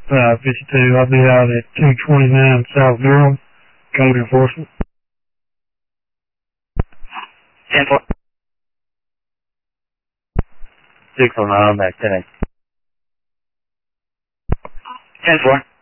52. I'll be out at 229 South Durham, code enforcement. 10-4. 609, back 10-8. 10-4.